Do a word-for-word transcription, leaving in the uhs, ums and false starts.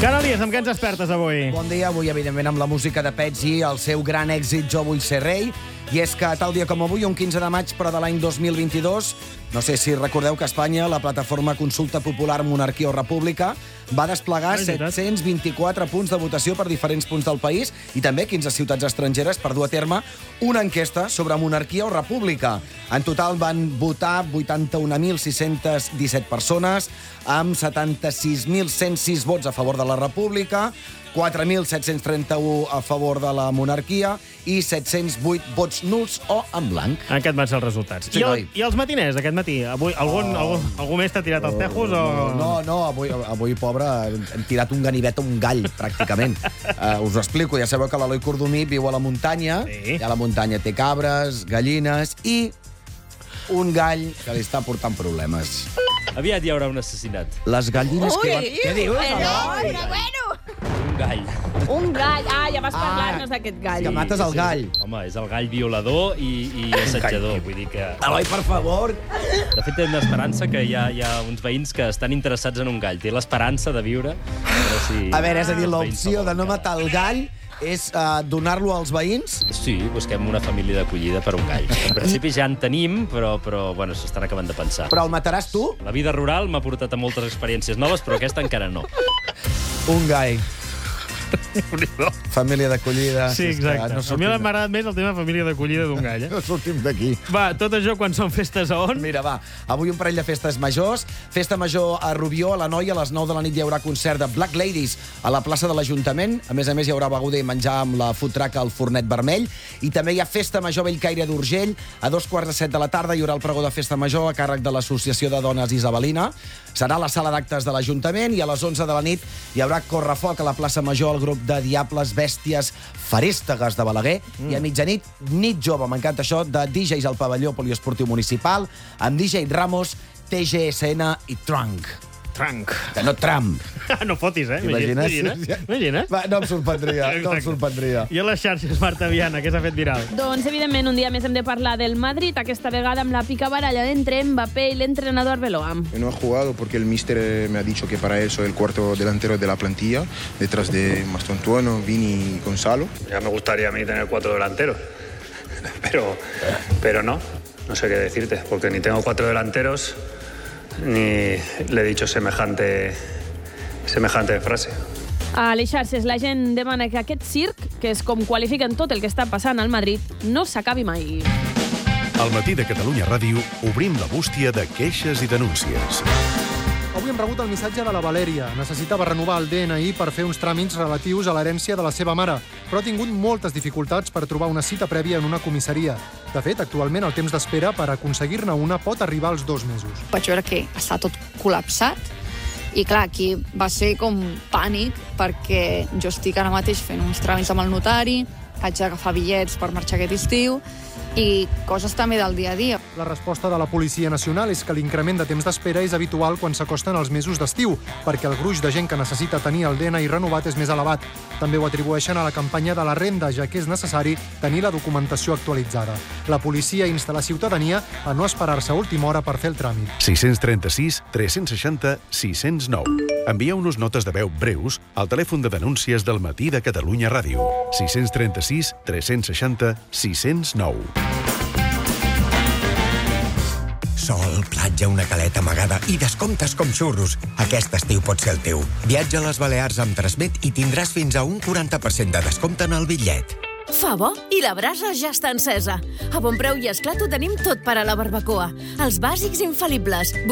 Canalies, amb què ens despertes avui? Bon dia, avui evidentment amb la música de Pezzi, el seu gran èxit Jo vull ser rei. I és que tal dia com avui, un quinze de maig, però de l'any dos mil vint-i-dos, no sé si recordeu que a Espanya la plataforma Consulta Popular Monarquia o República va desplegar set-cents vint-i-quatre punts de votació per diferents punts del país i també quinze ciutats estrangeres per dur a terme una enquesta sobre monarquia o república. En total van votar vuitanta-un mil sis-cents disset persones, amb setanta-sis mil cent sis vots a favor de la república, quatre mil set-cents trenta-un a favor de la monarquia i set-cents vuit vots nuls o en blanc. Aquest van ser els resultats. Sí, I, el, noi. I els matiners d'aquest matí? Avui, algun, oh. algun, algú més t'ha tirat els tejos? O... No, no, avui, avui pobre, hem tirat un ganivet a un gall, pràcticament. uh, us ho explico, ja sabeu que l'Eloi Cordomí viu a la muntanya, sí. I a la muntanya té cabres, gallines i un gall que li està portant problemes. Aviat hi haurà un assassinat. Les gallines Ui, que van... Què dius? Però, però bueno! Un gall. Un gall. Ah, ja vas Ah, parlar-nos d'aquest gall. que mates el gall. Home, és el gall violador i, i assetjador. Vull dir que... Eloi, per favor! De fet, tenen esperança que hi ha, hi ha uns veïns que estan interessats en un gall. Té l'esperança de viure. Però si... A veure, és a dir, els veïns l'opció se'l de no volen matar el gall és uh, donar-lo als veïns? quedar. Sí, busquem una família d'acollida per un gall. En principi ja en tenim, però, però bueno, s'estan acabant de pensar. Però el mataràs tu? La vida rural m'ha portat a moltes experiències noves, però aquesta encara no. Un gall. Família d'acollida. Sí, És que exacte. No a mi m'ha agradat més el tema família d'acollida d'un gall, eh? No sortim d'aquí. Va, tot això quan són festes a on? Mira, va, avui un parell de festes majors. Festa major a Rubió, a la Noia, a les nou de la nit hi haurà concert de Black Ladies a la plaça de l'Ajuntament. A més a més, hi haurà beguda i menjar amb la food truck al Fornet Vermell. I també hi ha festa major a Bellcaire d'Urgell. A dos quarts de set de la tarda hi haurà el pregó de festa major a càrrec de l'Associació de Dones Isabelina. Serà a la sala d'actes de l'Ajuntament i a les onze de la nit hi haurà correfoc a la plaça Major al grup de Diables Bèsties Ferèstegues de Balaguer. Mm. I a mitjanit, nit jove, m'encanta això, de D Js al pavelló poliesportiu municipal, amb D J Ramos, T G S N i Trunk. Tranc. Que no Trump. No fotis, eh? Imagines? Imagines? Imagines? Va, no em sorprendria, no em Exacte. sorprendria. I a les xarxes, Marta Viana, què s'ha fet viral? Doncs, evidentment, un dia més hem de parlar del Madrid, aquesta vegada amb la picabaralla entre Mbappé i l'entrenador Arbeloa. No he jugado porque el míster eh, me ha dicho que para él soy el cuarto delantero de la plantilla, detrás de Mastontuono, Vini y Gonzalo. Ya me gustaría a mí tener cuatro delanteros, pero, pero no, no sé qué decirte, porque ni tengo cuatro delanteros, ni le he dicho semejante, semejante frase. A les xarxes la gent demana que aquest circ, que és com qualifiquen tot el que està passant al Madrid, no s'acabi mai. Al matí de Catalunya Ràdio obrim la bústia de queixes i denúncies. Avui hem rebut el missatge de la Valèria. Necessitava renovar el D N I per fer uns tràmits relatius a l'herència de la seva mare, però ha tingut moltes dificultats per trobar una cita prèvia en una comissaria. De fet, actualment el temps d'espera per aconseguir-ne una pot arribar als dos mesos. Vaig veure que està tot col·lapsat i, clar, aquí va ser com pànic perquè jo estic ara mateix fent uns tràmits amb el notari, haig d'agafar bitllets per marxar aquest estiu i coses també del dia a dia. La resposta de la Policia Nacional és que l'increment de temps d'espera és habitual quan s'acosten els mesos d'estiu, perquè el gruix de gent que necessita tenir el D N I renovat és més elevat. També ho atribueixen a la campanya de la renda, ja que és necessari tenir la documentació actualitzada. La policia insta la ciutadania a no esperar-se a última hora per fer el tràmit. sis tres sis, tres seixanta, sis zero nou. Envieu-nos notes de veu breus al telèfon de denúncies del matí de Catalunya Ràdio. sis tres sis, tres seixanta, sis zero nou. Sol, platja, una caleta amagada i descomptes com xurros. Aquest estiu pot ser el teu. Viatja a les Balears amb Transmet i tindràs fins a un quaranta per cent de descompte en el bitllet. Fa bo i la brasa ja està encesa. A Bon Preu i Esclat ho tenim tot per a la barbacoa. Els bàsics infal·libles.